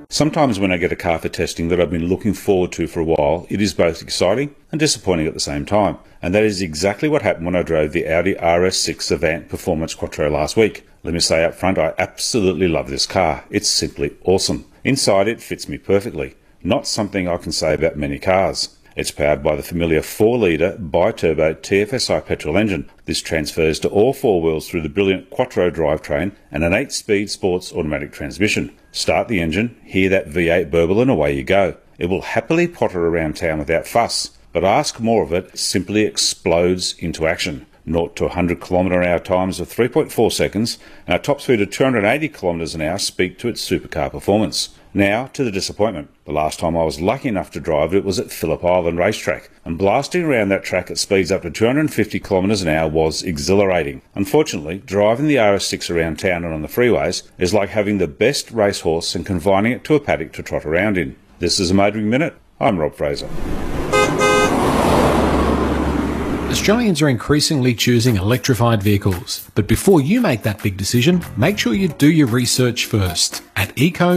Sometimes when I get a car for testing that I've been looking forward to for a while, it is both exciting and disappointing at the same time. And that is exactly what happened when I drove the Audi RS6 Avant Performance Quattro last week. Let me say up front, I absolutely love this car. It's simply awesome. Inside it fits me perfectly. Not something I can say about many cars. It's powered by the familiar 4-litre bi-turbo TFSI petrol engine. This transfers to all four wheels through the brilliant Quattro drivetrain and an 8-speed sports automatic transmission. Start the engine, hear that V8 burble and away you go. It will happily potter around town without fuss, but ask more of it, it simply explodes into action. 0 to 100 km/h times of 3.4 seconds and a top speed of 280 km/h speak to its supercar performance. Now to the disappointment. The last time I was lucky enough to drive it was at Phillip Island Racetrack, and blasting around that track at speeds up to 250 km/h was exhilarating. Unfortunately, driving the RS6 around town and on the freeways is like having the best racehorse and confining it to a paddock to trot around in. This is a Motoring Minute. I'm Rob Fraser. Australians are increasingly choosing electrified vehicles, but before you make that big decision, make sure you do your research first at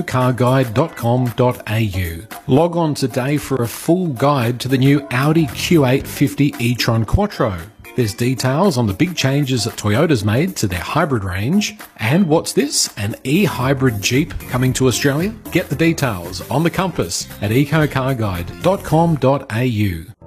ecocarguide.com.au. Log on today for a full guide to the new Audi Q850 e-tron Quattro. There's details on the big changes that Toyota's made to their hybrid range, and what's this, an e-hybrid Jeep coming to Australia? Get the details on the compass at ecocarguide.com.au.